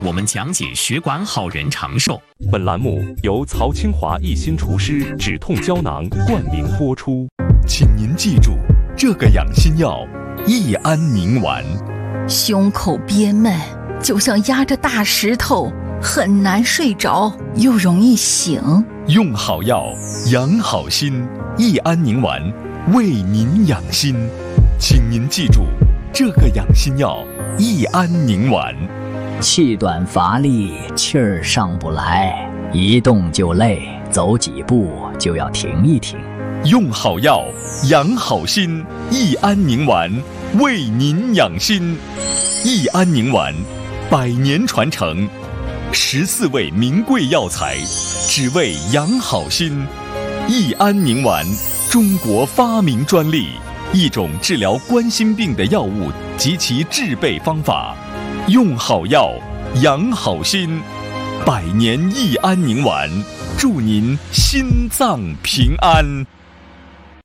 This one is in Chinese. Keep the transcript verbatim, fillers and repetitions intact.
我们讲解血管好人长寿。 本栏目由曹清华一心厨师止痛胶囊冠名播出。 请您记住这个养心药：益安宁丸。 胸口憋闷，就像压着大石头，很难睡着，又容易醒。 用好药，养好心。益安宁丸为您养心。请您记住这个养心药：益安宁丸。 气短乏力，气儿上不来，一动就累，走几步就要停一停。 用好药，养好心。益安宁丸为您养心。益安宁丸，百年传承，十四味名贵药材，只为养好心。益安宁丸，中国发明专利，一种治疗冠心病的药物及其制备方法。用好药，养好心。百年益安宁丸，祝您心脏平安。